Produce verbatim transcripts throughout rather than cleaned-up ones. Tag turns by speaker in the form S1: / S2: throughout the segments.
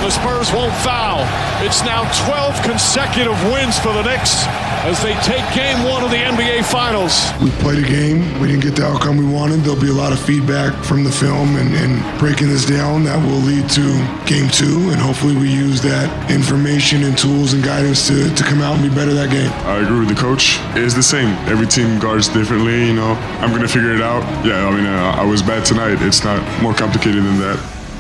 S1: the Spurs won't foul. It's now twelve consecutive wins for the Knicks as they take game one of the N B A Finals.
S2: We played a game. We didn't get the outcome we wanted. There'll be a lot of feedback from the film and, and breaking this down that will lead to game two, and hopefully we use that information and tools and guidance to, to come out and be better that game.
S3: I agree with the coach. It's the same. Every team guards differently, you know. I'm going to figure it out. Yeah, I mean, uh, I was bad tonight. It's not more complicated than that.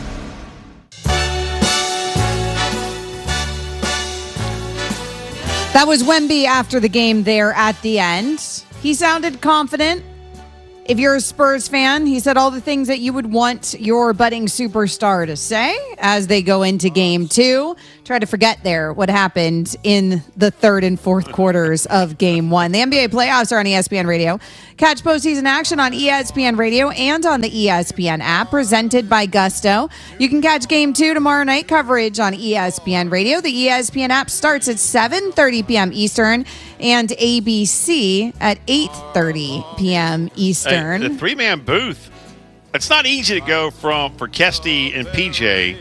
S4: That was Wemby after the game there at the end. He sounded confident. If you're a Spurs fan, he said all the things that you would want your budding superstar to say as they go into game two. Try to forget there what happened in the third and fourth quarters of game one. The N B A playoffs are on E S P N Radio. Catch postseason action on E S P N Radio and on the E S P N app, presented by Gusto. You can catch game two tomorrow night coverage on E S P N Radio. The E S P N app starts at seven thirty p.m. Eastern and A B C at eight thirty p.m. Eastern.
S5: Hey, the three-man booth, it's not easy to go from for Kesty and P J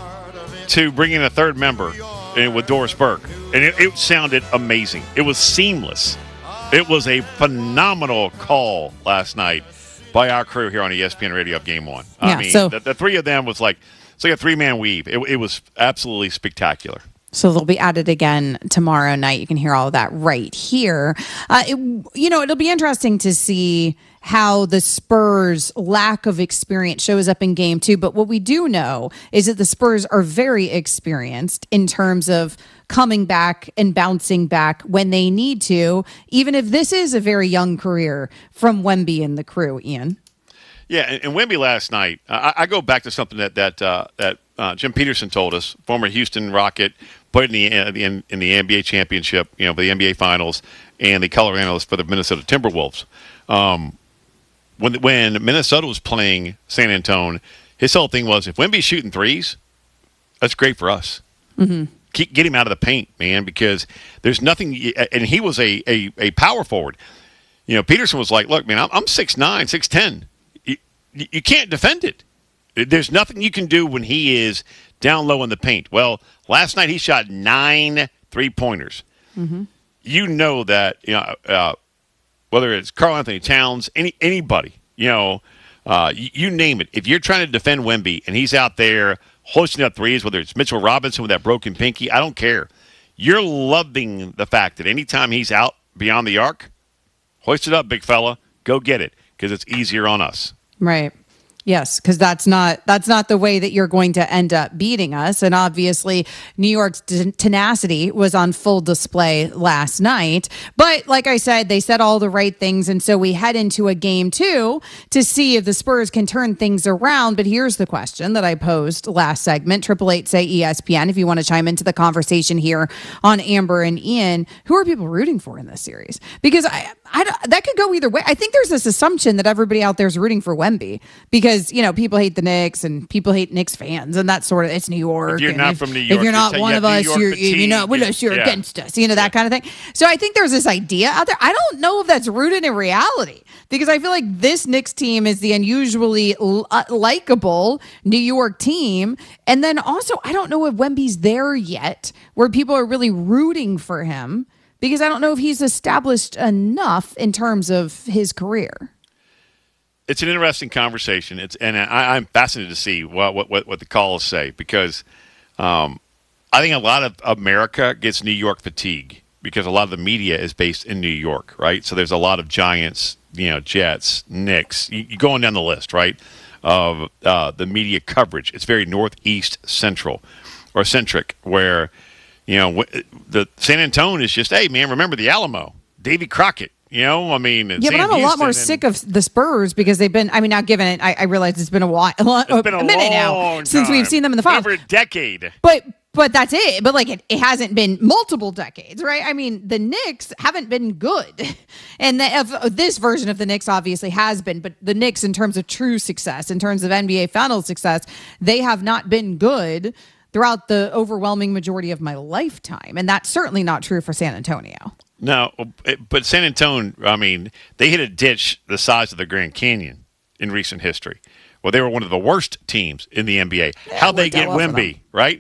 S5: to bring in a third member and with Doris Burke. And it, it sounded amazing. It was seamless. It was a phenomenal call last night by our crew here on E S P N Radio of Game One. I
S4: yeah,
S5: mean,
S4: so,
S5: the, the three of them was like, it's like a three-man weave. It, it was absolutely spectacular.
S4: So they'll be at it again tomorrow night. You can hear all of that right here. Uh, it, you know, it'll be interesting to see how the Spurs' lack of experience shows up in game two. But what we do know is that the Spurs are very experienced in terms of coming back and bouncing back when they need to, even if this is a very young career from Wemby and the crew, Ian.
S5: Yeah, and, and Wemby last night, uh, I, I go back to something that that uh, that uh, Jim Peterson told us, former Houston Rocket, played in the, uh, in, in the N B A championship, you know, for the N B A Finals, and the color analyst for the Minnesota Timberwolves. Um, when when Minnesota was playing San Antonio, his whole thing was, if Wemby's shooting threes, that's great for us.
S4: Mm-hmm.
S5: Keep, get him out of the paint, man, because there's nothing. And he was a, a, a power forward. You know, Peterson was like, look, man, I'm, I'm six nine, six ten. You, you can't defend it. There's nothing you can do when he is down low in the paint. Well, last night he shot nine three-pointers. Mm-hmm. You know that, you know, uh, whether it's Karl Anthony Towns, any anybody, you know, uh, you, you name it. If you're trying to defend Wemby and he's out there hoisting up threes, whether it's Mitchell Robinson with that broken pinky, I don't care. You're loving the fact that anytime he's out beyond the arc, hoist it up, big fella. Go get it, because it's easier on us.
S4: Right. Yes, because that's not that's not the way that you're going to end up beating us. And obviously, New York's t- tenacity was on full display last night. But like I said, they said all the right things. And so we head into a game two to see if the Spurs can turn things around. But here's the question that I posed last segment. Triple eight say E S P N if you want to chime into the conversation here on Amber and Ian. Who are people rooting for in this series? Because I, I that could go either way. I think there's this assumption that everybody out there is rooting for Wemby because, you know, people hate the Knicks and people hate Knicks fans and that sort of, it's New York.
S5: If you're
S4: and
S5: not
S4: if,
S5: from New York,
S4: if you're not one of us, you're, you're not with
S5: yeah,
S4: us, you're
S5: yeah.
S4: against us, you know, that kind of thing. So I think there's this idea out there. I don't know if that's rooted in reality because I feel like this Knicks team is the unusually uh, likable New York team. And then also, I don't know if Wemby's there yet where people are really rooting for him because I don't know if he's established enough in terms of his career.
S5: It's an interesting conversation. It's and I, I'm fascinated to see what what, what the callers say because um, I think a lot of America gets New York fatigue because a lot of the media is based in New York, right? So there's a lot of Giants, you know, Jets, Knicks. You, you going down the list, right? Of uh, the media coverage. It's very northeast central or centric, where you know the San Antonio is just, hey man, remember the Alamo, Davy Crockett. You know, I mean,
S4: yeah, but I'm a lot more and, sick of the Spurs because they've been. I mean, now given it, I, I realize it's been a while, a, lot,
S5: it's been a,
S4: a minute now
S5: time.
S4: since we've seen them in the finals,
S5: over a decade.
S4: But but that's it. But like it, it hasn't been multiple decades, right? I mean, the Knicks haven't been good, and the, of, of this version of the Knicks obviously has been. But the Knicks, in terms of true success, in terms of N B A Finals success, they have not been good throughout the overwhelming majority of my lifetime, and that's certainly not true for San Antonio.
S5: No, but San Antonio, I mean, they hit a ditch the size of the Grand Canyon in recent history. Well, they were one of the worst teams in the N B A.
S4: Yeah,
S5: How'd they get
S4: well
S5: Wemby, right?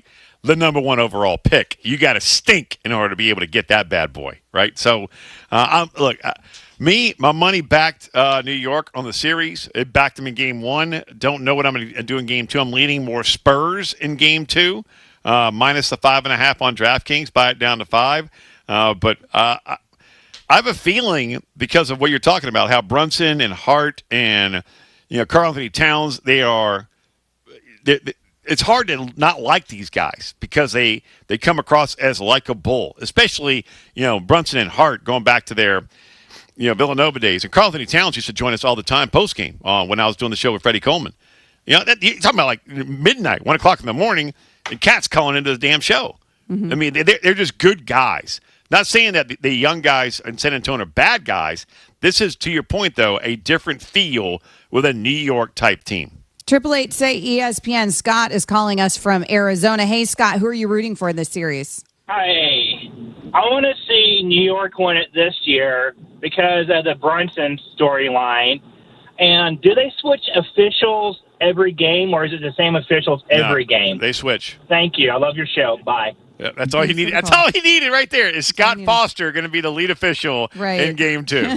S5: the number one overall pick. You got to stink in order to be able to get that bad boy, right? So, uh, I'm, look, uh, me, my money backed uh, New York on the series. It backed them in game one. Don't know what I'm going to do in game two. I'm leaning more Spurs in game two, uh, minus the five and a half on DraftKings. Buy it down to five. Uh, but uh, I, I have a feeling, because of what you're talking about, how Brunson and Hart and you know Karl Anthony Towns, they are. They, they, it's hard to not like these guys because they, they come across as likable, especially, you know, Brunson and Hart going back to their, you know, Villanova days. And Karl Anthony Towns used to join us all the time post-game uh, when I was doing the show with Freddie Coleman. You know, that, you're talking about like midnight, one o'clock in the morning, and Cat's calling into the damn show. Mm-hmm. I mean, they're, they're just good guys. Not saying that the, the young guys in San Antonio are bad guys. This is, to your point, though, a different feel with a New York-type team.
S4: Triple Eight say E S P N. Scott is calling us from Arizona. Hey, Scott, who are you rooting for in this series?
S6: Hi. I want to see New York win it this year because of the Brunson storyline. And do they switch officials every game, or is it the same officials every
S5: no,
S6: game?
S5: They switch.
S6: Thank you. I love your show. Bye.
S5: Yeah, that's all he needed. That's all he needed right there. Is Scott Foster going to be the lead official
S4: right.
S5: in game two?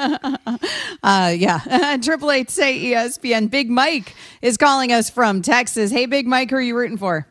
S4: uh, yeah. Triple Eight say E S P N. Big Mike is calling us from Texas. Hey, Big Mike, who are you rooting for?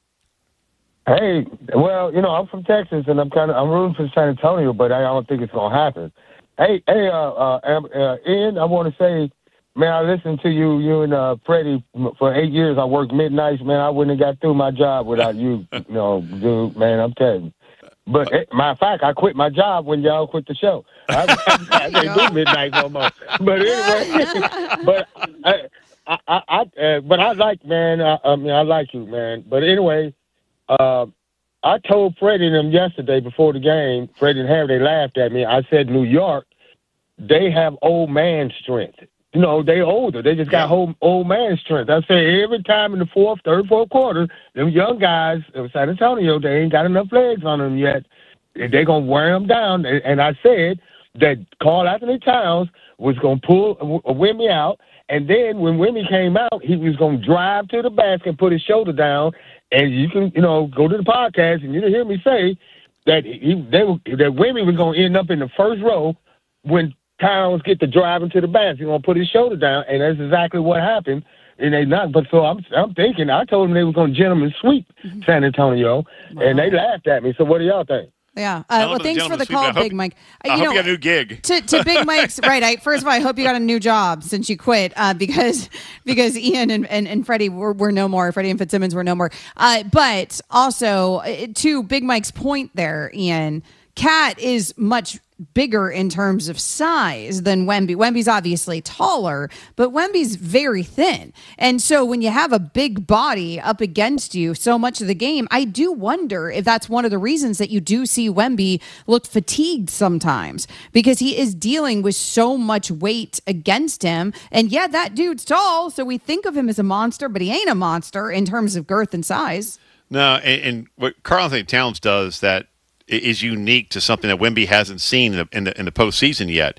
S7: Hey, well, you know, I'm from Texas, and I'm kind of I'm rooting for San Antonio, but I don't think it's gonna happen. Hey, hey, uh, uh, uh Ian, I want to say, man, I listened to you, you and uh, Freddie for eight years. I worked midnights, man. I wouldn't have got through my job without you, you know, dude, man. I'm telling you. But eh, matter of fact, I quit my job when y'all quit the show. I, I, I can't do midnight no more. But anyway, but I, I, I, I uh, but I like, man. I, I mean, I like you, man. But anyway, uh, I told Freddie and them yesterday before the game. Freddie and Harry, they laughed at me. I said, New York, they have old man strength. You know, they older. They just got old, old man strength. I say every time in the fourth, third, fourth quarter, them young guys of San Antonio, they ain't got enough legs on them yet. They're going to wear them down. And I said that Karl Anthony Towns was going to pull Wemby out. And then when Wemby came out, he was going to drive to the basket and put his shoulder down. And you can, you know, go to the podcast and you'll hear me say that he, they were, that Wemby was going to end up in the first row when Towns get to driving to the basket. He's gonna put his shoulder down, and that's exactly what happened. And they not. But so I'm, I'm thinking. I told them they were gonna gentleman sweep San Antonio, wow. and they laughed at me. So what do y'all think?
S4: Yeah. Uh, well, thanks for the call, Big Mike.
S5: Uh, I you hope know, you got a new gig.
S4: To, to Big Mike's right. I, first of all, I hope you got a new job since you quit, uh, because because Ian and, and, and Freddie were, were no more. Freddie and Fitzsimmons were no more. Uh, but also, to Big Mike's point there, Ian, Cat is much bigger in terms of size than Wemby. Wemby's obviously taller, but Wemby's very thin. And so when you have a big body up against you so much of the game, I do wonder if that's one of the reasons that you do see Wemby look fatigued sometimes, because he is dealing with so much weight against him. And yeah, that dude's tall, so we think of him as a monster, but he ain't a monster in terms of girth and size.
S5: No, and, and what Karl Anthony Towns does that is unique to something that Wemby hasn't seen in the, in the in the postseason yet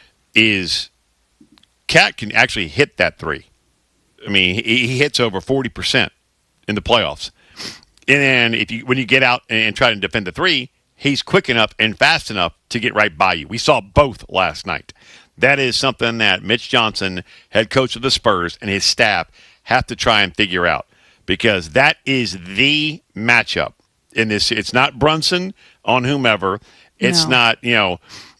S5: is Cat can actually hit that three. I mean, he, he hits over forty percent in the playoffs. And then if you when you get out and try to defend the three, he's quick enough and fast enough to get right by you. We saw both last night. That is something that Mitch Johnson, head coach of the Spurs, and his staff have to try and figure out, because that is the matchup in this. It's not Brunson on whomever. It's no. not, you know,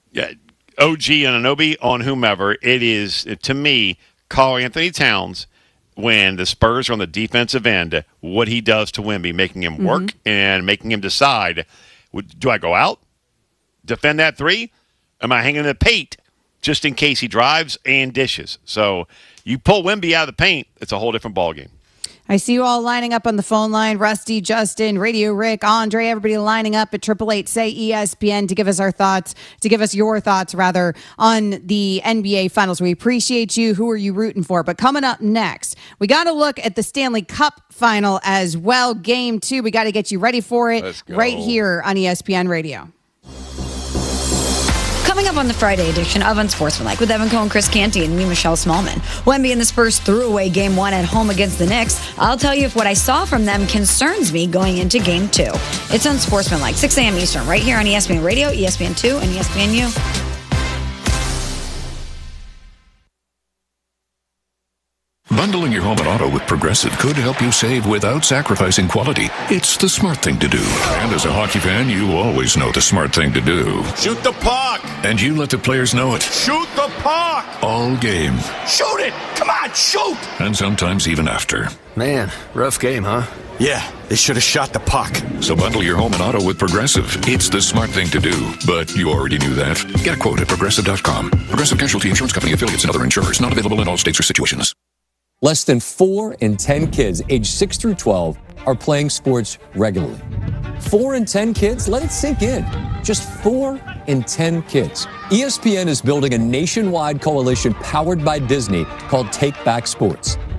S5: O G Anunoby on whomever. It is, to me, Karl Anthony Towns, when the Spurs are on the defensive end, what he does to Wemby, making him mm-hmm. work and making him decide, do I go out, defend that three? Am I hanging in the paint just in case he drives and dishes? So you pull Wemby out of the paint, it's a whole different ballgame.
S4: I see you all lining up on the phone line. Rusty, Justin, Radio Rick, Andre, everybody lining up at eight eight eight say E S P N to give us our thoughts, to give us your thoughts, rather, on the N B A Finals. We appreciate you. Who are you rooting for? But coming up next, we got to look at the Stanley Cup Final as well. Game two. We got to get you ready for it right here on E S P N Radio.
S8: Coming up up on the Friday edition of Unsportsmanlike with Evan Cohen, Chris Canty, and me, Michelle Smallman. Wemby and the Spurs threw away game one at home against the Knicks. I'll tell you if what I saw from them concerns me going into game two. It's Unsportsmanlike, six a.m. Eastern, right here on E S P N Radio, E S P N two, and E S P N U.
S9: Bundling your home and auto with Progressive could help you save without sacrificing quality. It's the smart thing to do. And as a hockey fan, you always know the smart thing to do.
S1: Shoot the puck!
S9: And you let the players know it.
S1: Shoot the puck!
S9: All game.
S1: Shoot it! Come on, shoot!
S9: And sometimes even after.
S10: Man, rough game, huh?
S1: Yeah, they should have shot the puck.
S9: So bundle your home and auto with Progressive. It's the smart thing to do. But you already knew that. Get a quote at Progressive dot com. Progressive Casualty Insurance Company affiliates and other insurers. Not available in all states or situations.
S11: Less than four in ten kids aged six through twelve are playing sports regularly. Four in ten kids? Let it sink in. Just four in ten kids. E S P N is building a nationwide coalition powered by Disney called Take Back Sports.